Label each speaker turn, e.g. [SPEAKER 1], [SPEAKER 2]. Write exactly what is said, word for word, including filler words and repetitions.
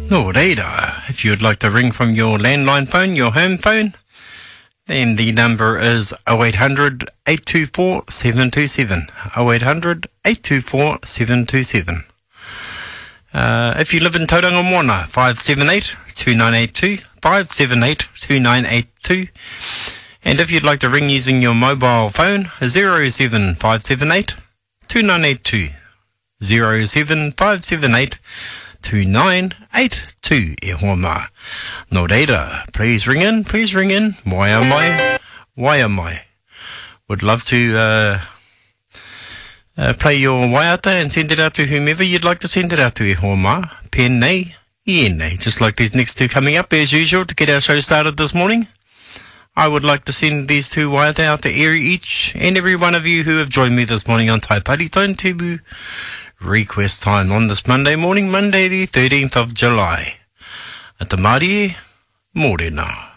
[SPEAKER 1] No reira. If you would like to ring from your landline phone, your home phone, then the number is oh eight hundred, eight two four, seven two seven. oh eight hundred, eight two four, seven two seven. Uh, if you live in Tauranga Moana, five seven eight, two nine eight two, five seven eight, two nine eight two. And if you'd like to ring using your mobile phone, zero seven five seven eight, two nine eight two. zero seven five seven eight, two nine eight two. E hoa mā. No reira, please ring in, please ring in. Why am I? Why am I? Would love to uh, uh, play your waiata and send it out to whomever you'd like to send it out to. E hoa mā. Pēnei, ienei. Just like these next two coming up as usual to get our show started this morning. I would like to send these two waiata out to each and every one of you who have joined me this morning on Taipari Tauntibu Request Time on this Monday morning, Monday the thirteenth of July. At the Mārie, Mōrena.